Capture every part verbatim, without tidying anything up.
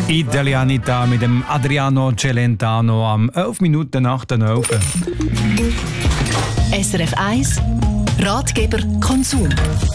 Italianita mit dem Adriano Celentano am elf Minuten nach der elf. S R F eins Ratgeber Konsum.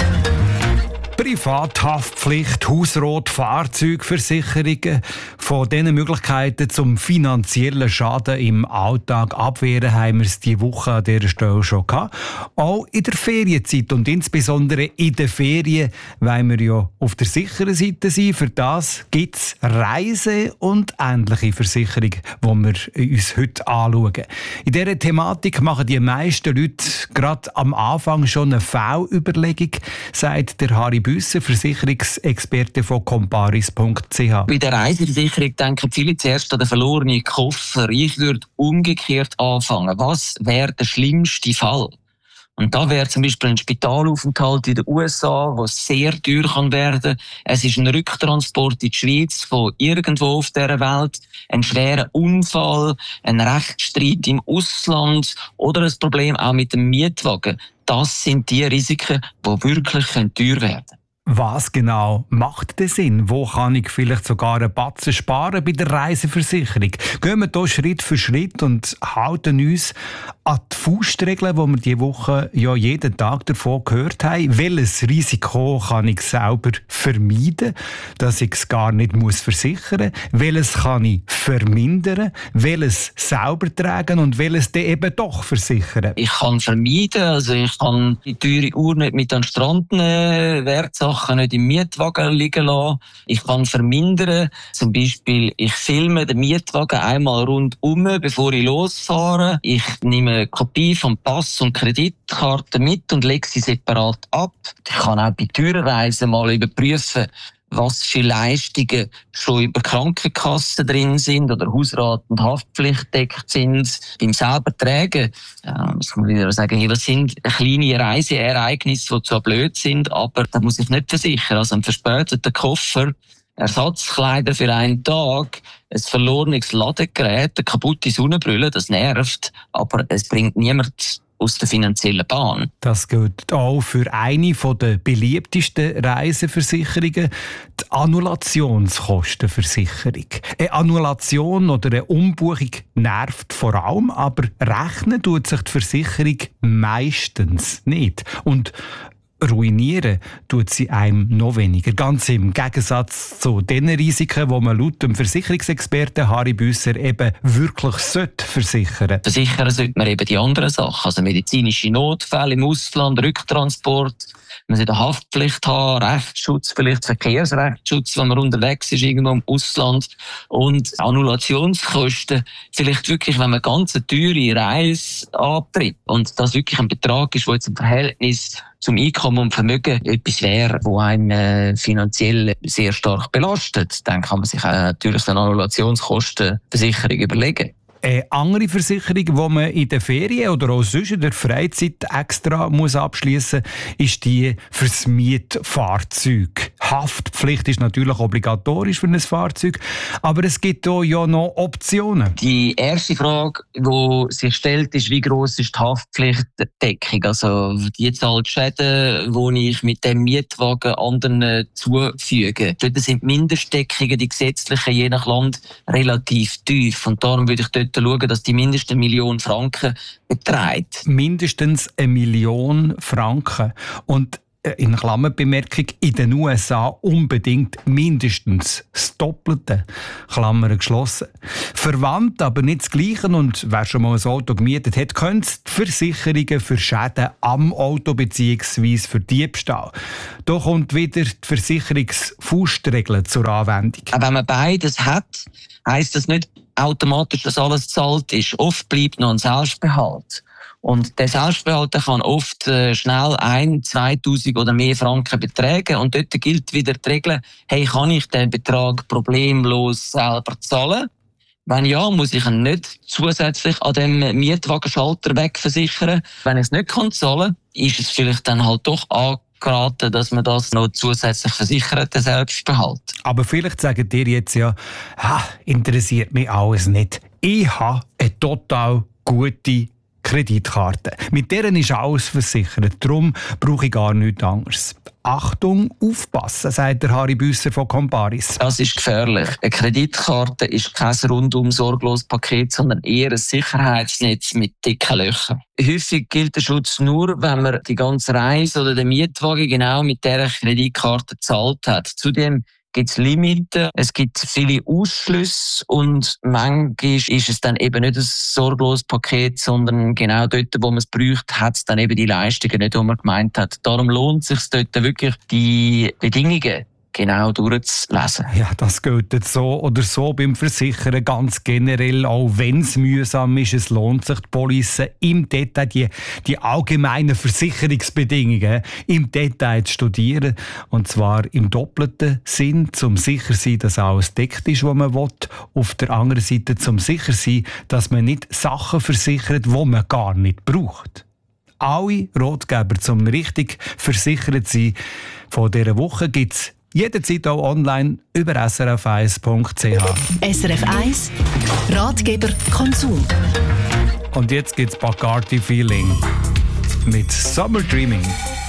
Privathaftpflicht, Hausrat, Fahrzeugversicherungen. Von diesen Möglichkeiten zum finanziellen Schaden im Alltag abwehren haben wir es diese Woche an dieser Stelle schon gehabt. Auch in der Ferienzeit und insbesondere in den Ferien wollen wir ja auf der sicheren Seite sein. Für das gibt es Reise- und ähnliche Versicherungen, die wir uns heute anschauen. In dieser Thematik machen die meisten Leute gerade am Anfang schon eine Fehlüberlegung, sagt der Harry Büsser, Versicherungsexperte von comparis punkt c h. Bei der Reiseversicherung denken viele zuerst an den verlorenen Koffer. Ich würde umgekehrt anfangen. Was wäre der schlimmste Fall? Und da wäre zum Beispiel ein Spitalaufenthalt in den U S A, der sehr teuer kann werden. Es ist ein Rücktransport in die Schweiz von irgendwo auf dieser Welt, ein schwerer Unfall, ein Rechtsstreit im Ausland oder ein Problem auch mit dem Mietwagen. Das sind die Risiken, die wirklich teuer werden können. Was genau macht den Sinn? Wo kann ich vielleicht sogar einen Batzen sparen bei der Reiseversicherung? Gehen wir hier Schritt für Schritt und halten uns an die Faustregeln, die wir diese Woche ja jeden Tag davon gehört haben. Welches Risiko kann ich selber vermeiden, dass ich es gar nicht muss versichern muss? Welches kann ich vermindern? Welches selber tragen und welches dann eben doch versichern? Ich kann vermeiden, also ich kann die teure Uhr nicht mit an den Strand nehmen, Wertsachen nicht im Mietwagen liegen lassen. Ich kann vermindern, zum Beispiel, ich filme den Mietwagen einmal rundum, bevor ich losfahre. Ich nehme eine Kopie vom Pass und Kreditkarte mit und lege sie separat ab. Ich kann auch bei teuren Reisen mal überprüfen, was für Leistungen schon über Krankenkassen drin sind oder Hausrat und Haftpflicht deckt sind. Beim selber Tragen, ja, muss man wieder sagen, hey, das sind kleine Reiseereignisse, die zwar blöd sind, aber da muss ich nicht versichern. Also ein verspäteter Koffer, Ersatzkleider für einen Tag, ein verlorenes Ladegerät, eine kaputte Sonnenbrille, das nervt, aber es bringt niemand aus der finanziellen Bahn. Das gilt auch für eine der beliebtesten Reiseversicherungen, die Annulationskostenversicherung. Eine Annulation oder eine Umbuchung nervt vor allem, aber rechnen tut sich die Versicherung meistens nicht. Und ruinieren tut sie einem noch weniger. Ganz im Gegensatz zu den Risiken, die man laut dem Versicherungsexperten Harry Büsser eben wirklich sollte versichern. Versichern sollte man eben die anderen Sachen, also medizinische Notfälle im Ausland, Rücktransport. Man sollte eine Haftpflicht haben, Rechtsschutz, vielleicht Verkehrsrechtsschutz, wenn man unterwegs ist, irgendwo im Ausland. Und Annulationskosten, vielleicht wirklich, wenn man eine ganz teure Reise antritt. Und das wirklich ein Betrag ist, der jetzt im Verhältnis zum Einkommen und Vermögen etwas wäre, wo einen äh, finanziell sehr stark belastet. Dann kann man sich äh, natürlich eine Annulationskostenversicherung überlegen. Eine andere Versicherung, die man in den Ferien oder auch sonst in der Freizeit extra muss abschliessen muss, ist die für das Mietfahrzeug. Haftpflicht ist natürlich obligatorisch für ein Fahrzeug, aber es gibt hier ja noch Optionen. Die erste Frage, die sich stellt, ist, wie gross ist die Haftpflichtdeckung? Also die Zahl Schäden, die ich mit dem Mietwagen anderen zufüge. Dort sind die Mindestdeckungen, die gesetzlichen, je nach Land relativ tief. Und darum würde ich dort schauen, dass die mindestens eine Million Franken beträgt. Mindestens eine Million Franken. Und in Klammerbemerkung, in den U S A unbedingt mindestens das Doppelte. Klammern geschlossen. Verwandt, aber nicht das Gleiche. Und wer schon mal ein Auto gemietet hat, könnte die Versicherungen für Schäden am Auto bzw. für Diebstahl. Da kommt wieder die Versicherungsfaustregel zur Anwendung. Wenn man beides hat, heisst das nicht automatisch, dass alles gezahlt ist. Oft bleibt noch ein Selbstbehalt. Und der Selbstbehalt kann oft äh, schnell ein, zweitausend oder mehr Franken betragen. Und dort gilt wieder die Regel, hey, kann ich den Betrag problemlos selber zahlen? Wenn ja, muss ich ihn nicht zusätzlich an dem Mietwagenschalter wegversichern. Wenn ich es nicht kann zahlen, ist es vielleicht dann halt doch angeraten, dass man das noch zusätzlich versichert, den Selbstbehalt. Aber vielleicht sagt ihr jetzt ja, ha, interessiert mich alles nicht. Ich habe eine total gute Kreditkarte. Mit deren ist alles versichert, darum brauche ich gar nichts anderes. Achtung, aufpassen, sagt der Harry Büsser von Comparis. Das ist gefährlich. Eine Kreditkarte ist kein rundum sorglos Paket, sondern eher ein Sicherheitsnetz mit dicken Löchern. Häufig gilt der Schutz nur, wenn man die ganze Reise oder den Mietwagen genau mit dieser Kreditkarte gezahlt hat. Zudem gibt es Limiten, es gibt viele Ausschlüsse und manchmal ist es dann eben nicht ein sorgloses Paket, sondern genau dort, wo man es braucht, hat es dann eben die Leistungen nicht, die man gemeint hat. Darum lohnt es sich dort wirklich, die Bedingungen genau durchzulesen. Ja, das gilt jetzt so oder so beim Versichern ganz generell, auch wenn es mühsam ist. Es lohnt sich, die Police im Detail, die, die allgemeinen Versicherungsbedingungen im Detail zu studieren. Und zwar im doppelten Sinn, zum sicher sein, dass alles deckt ist, was man will. Auf der anderen Seite zum sicher sein, dass man nicht Sachen versichert, die man gar nicht braucht. Alle Ratgeber zum richtig versichert sein von dieser Woche gibt es jederzeit auch online über s r f eins punkt c h. S R F eins Ratgeber Konsum. Und jetzt gibt's Bacardi Feeling mit Summer Dreaming.